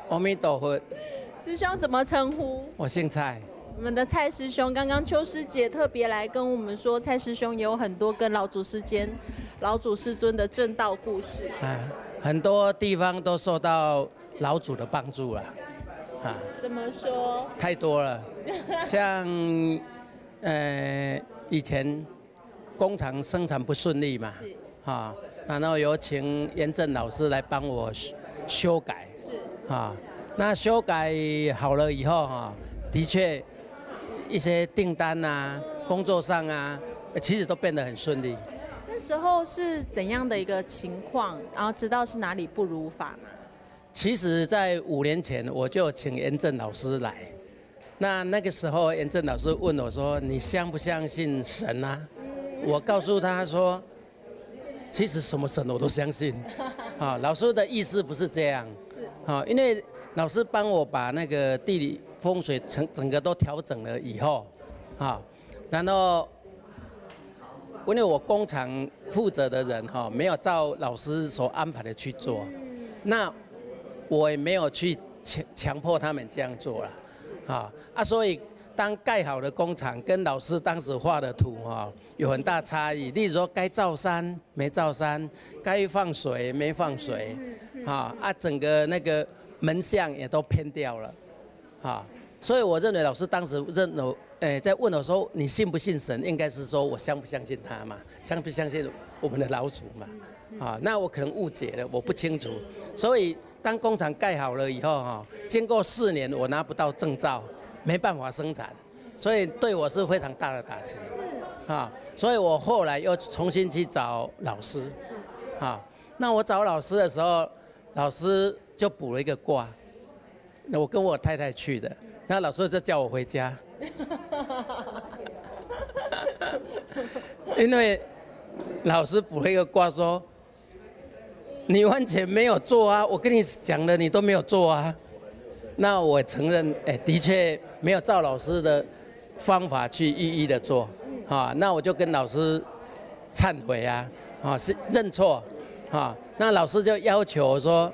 阿弥陀佛， 师兄怎么称呼？ 我姓蔡。 我们的蔡师兄，刚刚邱师姐特别来跟我们说，蔡师兄也有很多跟老祖师尊的正道故事。 很多地方都受到老祖的帮助了。 怎么说？ 太多了，像以前工厂生产不顺利嘛，然后有请严正老师来帮我修改，那修改好了以后的确一些订单啊、工作上啊，其实都变得很顺利。 那时候是怎样的一个情况？然后知道是哪里不如法吗？ 其实，在5年前我就请严正老师来，那个时候严正老师问我说：“你相不相信神啊？”我告诉他说：“其实什么神我都相信。”老师的意思不是这样，因为老师帮我把那个地理风水整个都调整了以后，然后因为我工厂负责的人没有照老师所安排的去做，那我也没有去强迫他们这样做了，所以当盖好的工厂跟老师当时画的图有很大差异。例如说该造山没造山，该放水没放水，整个那个门向也都偏掉了，所以我认为老师当时在问我说你信不信神，应该是说我相不相信他嘛，相不相信我们的老祖嘛，那我可能误解了，我不清楚，所以。当工厂盖好了以后，经过4年我拿不到证照，没办法生产，所以对我是非常大的打击，所以我后来又重新去找老师，那我找老师的时候，老师就卜了一个卦，我跟我太太去的，那老师就叫我回家，因为老师卜了一个卦说。你完全没有做啊！我跟你讲了，你都没有做啊。那我承认，的确没有照老师的方法去一一的做，那我就跟老师忏悔是认错，那老师就要求我说，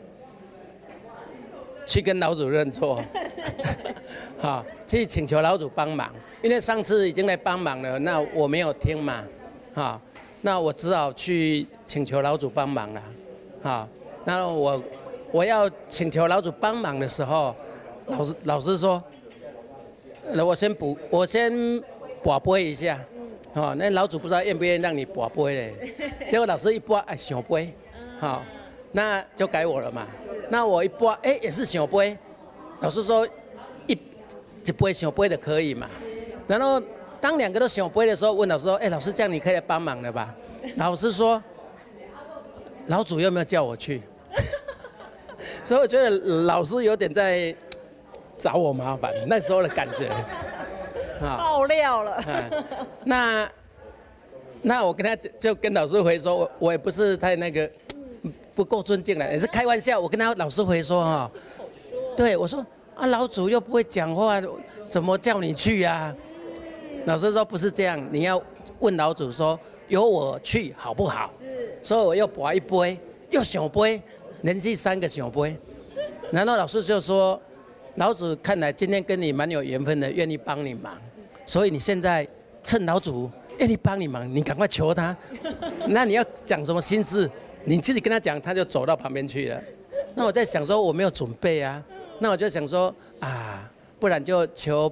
去跟老祖认错，去请求老祖帮忙，因为上次已经来帮忙了，那我没有听嘛，那我只好去请求老祖帮忙了。那我要请求老祖帮忙的时候，老师说，我先跋杯一下，那老祖不知道愿不愿意让你跋杯嘞，结果老师一跋，想杯，那就改我了嘛。那我一跋，也是想杯，老师说一杯想杯的可以嘛。然后当2个都想杯的时候，问老师说，老师这样你可以来帮忙了吧？老师说。老祖有没有叫我去？所以我觉得老师有点在找我麻烦，那时候的感觉。 爆料了。 那我跟他就跟老师回说，我也不是太那个不够尊敬了，也是开玩笑。我跟他老师回说对我说老祖又不会讲话，怎么叫你去啊？老师说不是这样，你要问老祖说由我去好不好？所以我又拔一杯，又想杯，连续3个想杯。然后老师就说：“老祖看来今天跟你蛮有缘分的，愿意帮你忙。所以你现在趁老祖愿意帮你忙，你赶快求他。那你要讲什么心事，你自己跟他讲，他就走到旁边去了。那我在想说我没有准备啊，那我就想说不然就求